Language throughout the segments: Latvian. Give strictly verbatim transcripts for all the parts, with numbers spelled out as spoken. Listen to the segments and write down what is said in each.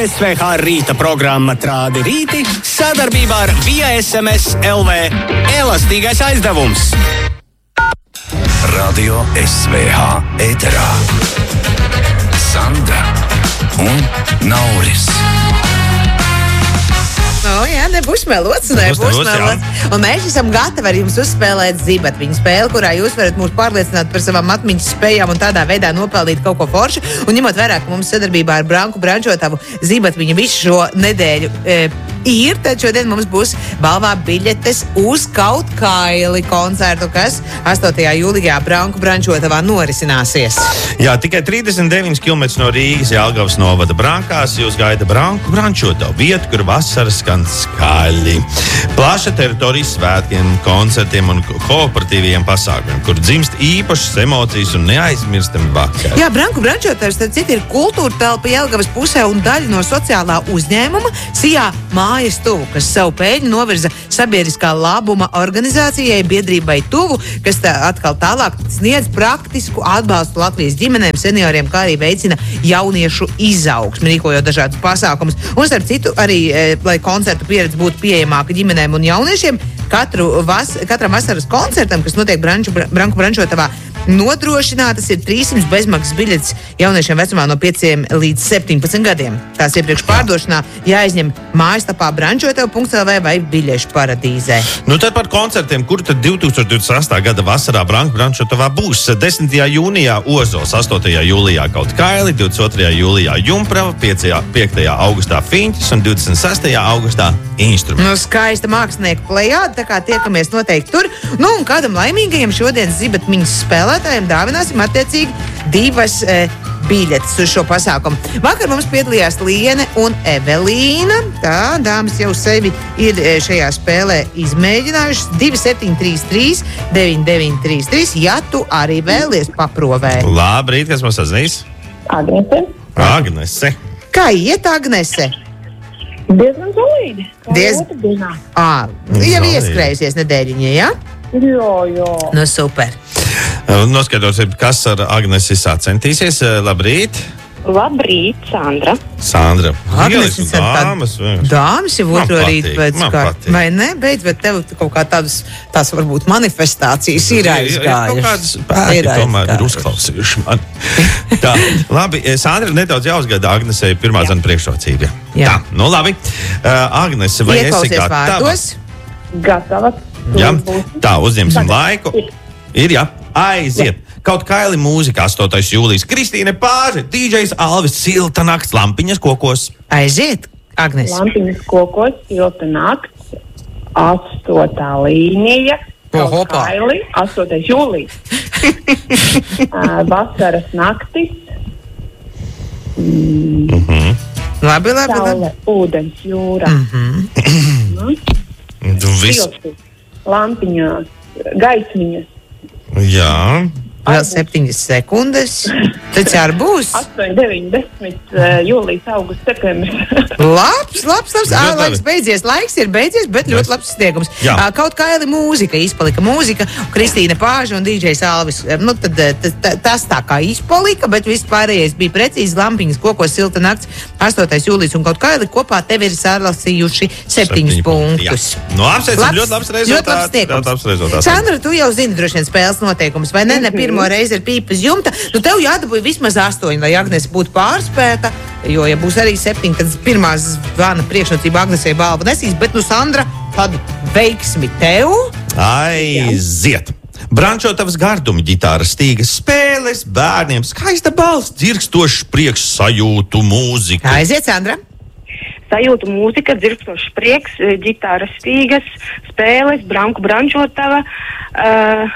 S V H rīta programma Trādi rīti sadarbībā ar Via S M S L V elastīgais aizdevums. Radio S V H ēterā Sandra un Nauris. No, jā, nebūs melots, nebūs melots. Un mēs esam gatavi ar jums uzspēlēt zibatviņu spēli, kurā jūs varat mūs pārliecināt par savām atmiņas spējām un tādā veidā nopelnīt kaut ko foršu. Un ņemot vērā, ka mums sadarbībā ar Branku Brančotavu zibatviņu visu šo nedēļu e, ir, tad šodien mums būs balvā biļetes uz Kaut kaili koncertu, kas astotajā jūlijā Branku Brančotavā norisināsies. Jā, tikai trīsdesmit deviņi kilometri no Rīgas Jelgavas novada Brankās jūs gaida Branku Brančotavu vietu, kur vasaras skan skaļi. Plaša teritorija svētkiem, koncertiem un kooperatīviem pasākumiem, kur dzimst īpašas emocijas un neaizmirstami vakari. Jā, Branku Brančotavs, tad citi ir kultūra telpa Jelgavas pusē un daļa no sociālā uzņēmuma Sijā mājas tuvu, kas savu pēļņu novirza sabiedriskā labuma organizācijai biedrībai tuvu, kas tā atkal tālāk sniedz praktisku atbalstu Latvijas ģimenēm, senioriem, kā arī veicina jauniešu izaugsmi, rīkojot dažādus pasākumus. Un starp citu arī, e, lai koncertu pieredze būtu pieejamāka ģimenēm un jauniešiem, katru vas, katram vasaras koncertam, kas notiek Branču, Branku Brančotavā, nodrošinātas ir trīssimts bezmaksas biļetes jauniešiem vecumā no pieciem līdz septiņpadsmit gadiem. Tās iepriekš pārdošanā jāizņem mājaslapā brančotava punkts L V vai biļešu paradīzē. Nu tad par koncertiem, kur tad divtūkstoš divdesmit astā gada vasarā Branku Brančotavā būs? desmitajā jūnijā Ozols, astotajā jūlijā Kaut kaili, divdesmit otrajā jūlijā Jumprava, piektajā augustā Fiņķis un divdesmit sestajā augustā Instruments. Nu, skaista mākslinieka plejāda, tā kā tiekamies noteikti tur. Nu, un kādam laimīgajam šodienas zibatmiņas spēlētājiem dāvināsim attiecīgi divas e, biļetes uz šo pasākumu. Vakar mums piedalījās Liene un Evelīna. Tā, dāmas jau sevi ir e, šajā spēlē izmēģinājušas. divi septiņi trīs trīs deviņi deviņi trīs trīs, ja tu arī vēlies paprovē. Labrīt, kas mums sazvanīs? Agnese. Agnese. Kā iet, Agnese? Diezgan solīdi. Diez... Ā, jau ieskrējusies nedēļiņā, jā? Jā, jā. Nu, super. Noskaidros, kas ar Agnesi sacensties. Labrīt! Labrīt, Sandra. Sandra. Agnese ir dāmas. Dāmas jau otro rītu pēc Man kā. patīk. Vai ne? Beidz, bet tev kaut kā tādas, tās varbūt manifestācijas ir aizgājušas. Kaut kādas pēki tomēr ir uzklausījuši mani. Tā, labi, Sandra nedaudz jāuzgaida Agnesei pirmā zana priekšrocība. Jā. Tā, nu labi. Uh, Agnese, vai esi Ieklausies gatava? vārdos. Gatava. Jā, tā, uzņemsim laiku. Ir, jā, aiziet. Kaut kaili mūzika, astotais jūlijas. Kristīne Pāže, D Js Alvis, silta nakts, lampiņas kokos. Aiziet, Agnese. Lampiņas kokos, silta nakts, astotā līnija. Kaut Ohopa. kaili, astotais jūlijas. uh, vasaras naktis. Mm, Mhm. Labi, labi, labi. saule, ūdens, jūra. Mhm. Mm. Tu viss. Silti, lampiņās, gaismiņas. Jā. Vēl septiņas sekundes. Tad arī būs. astoņi, deviņi, desmit, uh, jūlijas, augusts, septembris. Labs, labs, labs. Ā, Ļoti laiks labi. beidzies, laiks ir beidzies, bet ļoti labs sniegums. Jā. Ā, Kaut kaili mūzika, izpalika mūzika, Kristīne Pāža un D Js Alvis. Nu, tad tas, tas tā kā izpalika, bet viss pārējais bija precīzi. Lampiņas kokos, silta nakts, astotais jūlijas un kaut kaili kopā tev ir sārlasījuši septiņus punktus. Jā. Nu, apsveicam, ļoti labs Ļoti labs rezultāts. sniegums. Ļoti labs rezultāts. Sandra, tu jau zini droši vien spēles noteikumus, vai ne? Ne pirmo reizi ir pīpas jumta. Nu, tev jādabūj vismaz astoņi, lai Agnese būtu pārspēta. Jo, ja būs arī septiņi, tad pirmā zvana priekšrocība Agnesei balva nesīs. Bet, nu, Sandra, tad veiksmi tev. Aiziet! Brančotavas gardumi, ģitāras stīgas, spēles, bērniem, skaista balss, dzirkstošs prieks, sajūtu mūzika. Aiziet, Sandra. Sajūtu mūzika, dzirkstošs prieks, ģitāras stīgas, spēles, Branku Brančotava. Uh,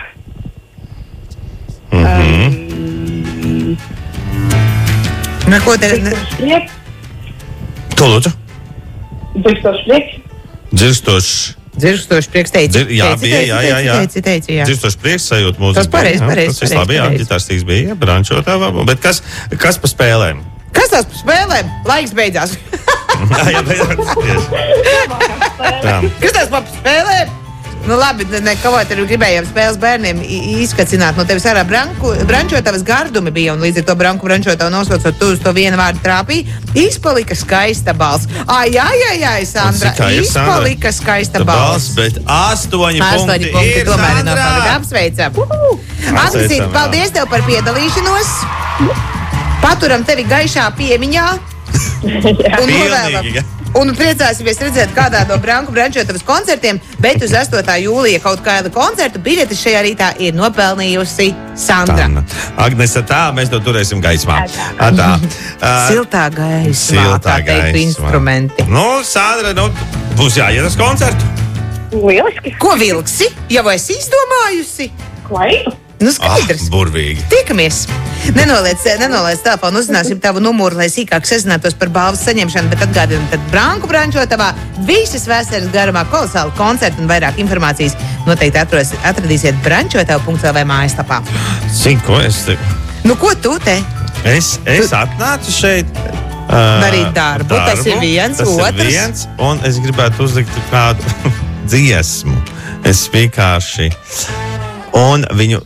Mhm. Neko te... Ne... dzirkstošs prieks, Ko lūdzu? dzirkstošs prieks. Dzirkstošs. Dzirkstošs prieks teici. Dzir, jā, teici, bija, teici, jā, jā, jā. Teici, teici, jā. Dzirkstošs prieks, sajūtu mūziku. Tas pareizi, Jā, pareizi, Tas viss pareizi, labi, jā, pareizi. ģitāras stīgas bija, Brančotavā. Bet kas, kas pa spēlēm? Kas tās par spēlēm? Laiks beidzās. Jā, jā, beidzās. Jā. Kas tās par spēlēm? Nu, labi, neko tur gribējām spēles bērniem i- izskacināt no tevis ārā branku, brančotavas gardumi bija, un līdz ar to branku brančotavu nosaucot tu uz to vienu vārdu trāpīja. Izpalika skaista balss. Ai, ai, ai, ai, Sandra, Un cik tā ir, Sandra? izpalika skaista Tā balss. balss, bet astoņi Astoņi punkti punkti ir, tomēr ir Sandra! nopelnīti. Apsveicam. Agnesīte, jā. paldies tev par piedalīšanos. Paturam tevi gaišā piemiņā. Un novēlam. Pilnīgi. Un priecāsimies redzēt kādā no Branku Brančotavas koncertiem, bet uz astotā jūlija kaut kādu koncertu biļetes šajā rītā ir nopelnījusi Sandra. Anna. Agnese, tā mēs to turēsim gaismā. Tā, Tā. Siltā gaismā, Siltā tā teikt, gaismā. instrumenti. Nu, Sandra, nu, būs jāiet uz koncertu. Lieliski! Ko vilksi? Jau esi izdomājusi? Klaidu! Nu, skaidrs. Ah, burvīgi. Tiekamies! Nenoliec, nenoliec telefonu, uzzināsim tavu numuru, lai sīkāk sazinātos par balvas saņemšanu, bet atgādinām, ka Branku Brančotavā visas vasaras garumā kolosāli koncerti un vairāk informācijas noteikti atros, atradīsiet brančotava punkts el vē mājaslapā. Cik, ko es te... Nu, ko tu te? Es, es atnācu šeit. Uh, Darīt darbu, tas ir viens, tas otrs. Ir viens, un es gribētu uzlikt kādu dziesmu. Es vienkārši. Un viņu.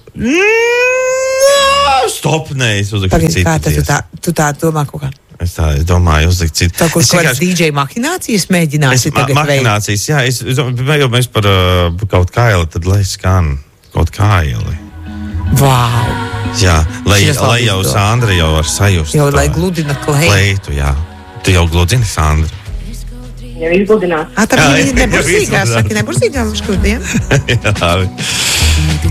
Stop, nē, es uzlikšu Pagaid, citu kā tad tu dziesmu. tā, tu tā domā kaut kā? Es tā es domāju, uzlikt citu. Tā, ko Es kādas vienkārši- dī džeja mahinācijas Es mēģināsi ma tagad veikt? mahinācijas, jā, es, es domāju, jau mēs par uh, kaut kaili, tad lai skan kaut kaili. Vau! Jā, lai, Šitas labi lai jau izdomā. Sandra jau var sajust. Jau to lai gludina klēju. Kleitu, jā. Tu jau gludini, Sandra. Jau izgludināts. Ā, tā Jā, bija jau nebursīgā, izgludināts. saki, nebursīgā šodien. Jā.